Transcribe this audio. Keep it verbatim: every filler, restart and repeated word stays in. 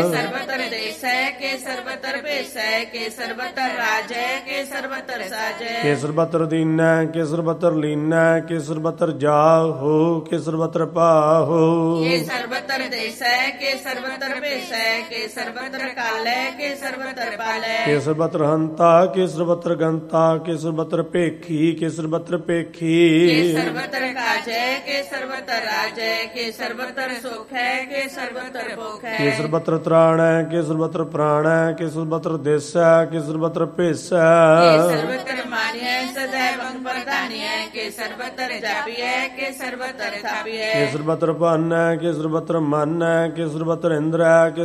ਸਰਬਤਰ ਦੇਸੈ ਕੇ ਸਰਬਤਰ ਭੇਸੈ ਕੇ ਸਰਬਤਰ ਰਾਜੈ ਕੇ ਸਰਬਤਰ ਸਾਜੈ ਕੇ ਸਰਬਤਰ ਦੀਨੈ ਕੇ ਸਰਬਤਰ ਲੀਨੈ ਕੇ ਸਰਬਤਰ ਜਾਹੋ ਕੇ ਸਰਬਤਰ ਪਾਹੋ ਕੇ ਸਰਬਤਰ ਦੇਸੈ ਕੇ ਸਰਬਤਰ ਭੇਸੈ ਕੇ ਸਰਬਤਰ ਕਾਲੈ ਕੇ ਸਰਬਤਰ ਪਾਲੈ ਕੇ ਸਰਬਤਰ ਹੰਤਾ ਕੇ ਸਰਬਤਰ ਗੰਤਾ ਕੇ ਸਰਬਤਰ ਭੇਖੀ ਕੇ ਸਰਬਤਰ ਭੇਖੀ ਕੇ ਸਰਬਤਰ ਕਾਜੈ ਕੇ ਸਰਬਤਰ ਰਾਜੈ ਕੇ ਸਰਬਤਰ ਸੁਖੈ ਕੇ ਸਰਬਤਰ ਭੋਖੈ ਕੇ ਸਰਬਤਰ ਤ੍ਰਾਣੈ ਕੇ ਸਰਬਤਰ ਪ੍ਰਾਣੈ ਕੇ ਸਰਬਤਰ ਦੇਸੈ ਕੇ ਸਰਬਤਰ ਭੇਸੈ ਕੇ ਸਰਬਤਰ ਮਾਨਿਐ ਸदैवੰ ਪ੍ਰਧਾਨਿਐ ਕੇ ਸਰਬਤਰ ਜਾਪਿਐ ਕੇ ਸਰਬਤਰ ਥਾਪਿਐ ਕੇ ਸਰਬਤਰ ਭਾਨੈ ਕੇ ਸਰਬਤਰ ਮਾਨੈ ਕੇ ਸਰਬਤਰ ਇੰਦਰੈ ਕੇ